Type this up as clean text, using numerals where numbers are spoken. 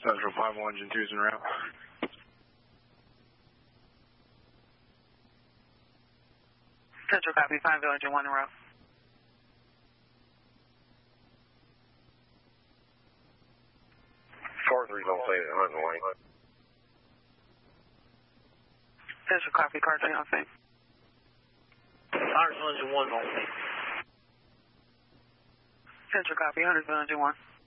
Central 5-1, engine 2's en route. Central copy, 5 engine 1 en route. Car 3's on scene at Hunting Lane. Central copy, car 3 on scene. Huntersville engine 1's on scene. Central copy, Huntersville engine 1.